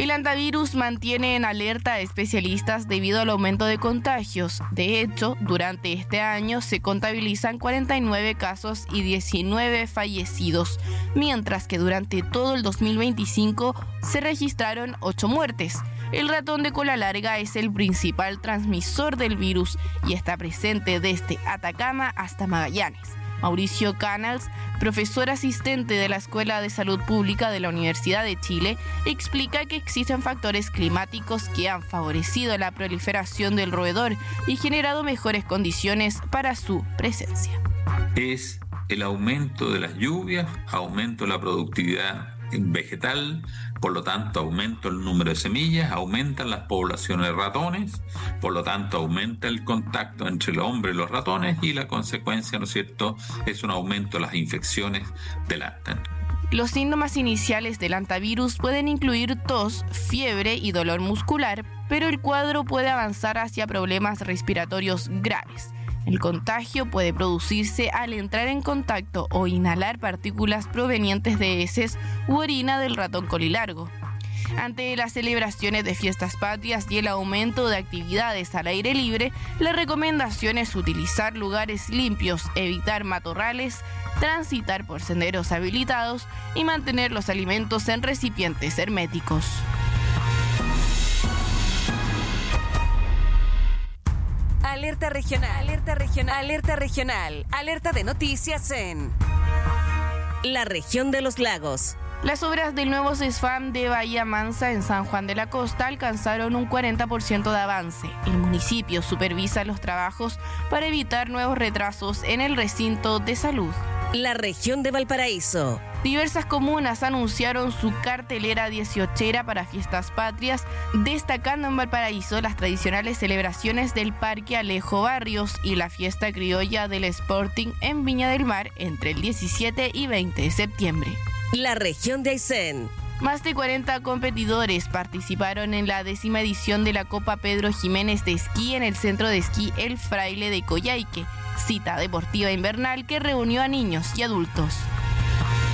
El antivirus mantiene en alerta a especialistas debido al aumento de contagios. De hecho, durante este año se contabilizan 49 casos y 19 fallecidos, mientras que durante todo el 2025 se registraron 8 muertes. El ratón de cola larga es el principal transmisor del virus y está presente desde Atacama hasta Magallanes. Mauricio Canals, profesor asistente de la Escuela de Salud Pública de la Universidad de Chile, explica que existen factores climáticos que han favorecido la proliferación del roedor y generado mejores condiciones para su presencia. Es el aumento de las lluvias, aumento de la productividad vegetal, por lo tanto aumenta el número de semillas, aumentan las poblaciones de ratones, por lo tanto aumenta el contacto entre el hombre y los ratones y la consecuencia, ¿no es cierto?, es un aumento de las infecciones del anta. Los síntomas iniciales del antivirus pueden incluir tos, fiebre y dolor muscular, pero el cuadro puede avanzar hacia problemas respiratorios graves. El contagio puede producirse al entrar en contacto o inhalar partículas provenientes de heces u orina del ratón colilargo. Ante las celebraciones de fiestas patrias y el aumento de actividades al aire libre, la recomendación es utilizar lugares limpios, evitar matorrales, transitar por senderos habilitados y mantener los alimentos en recipientes herméticos. Alerta regional, alerta regional, alerta regional, alerta de noticias en la región de los lagos. Las obras del nuevo CESFAM de Bahía Mansa en San Juan de la Costa alcanzaron un 40% de avance. El municipio supervisa los trabajos para evitar nuevos retrasos en el recinto de salud. La región de Valparaíso. Diversas comunas anunciaron su cartelera 18era para fiestas patrias, destacando en Valparaíso las tradicionales celebraciones del Parque Alejo Barrios y la fiesta criolla del Sporting en Viña del Mar entre el 17 y 20 de septiembre. La región de Aysén. Más de 40 competidores participaron en la 10ª edición de la Copa Pedro Jiménez de Esquí en el Centro de Esquí El Fraile de Coyhaique, cita deportiva invernal que reunió a niños y adultos.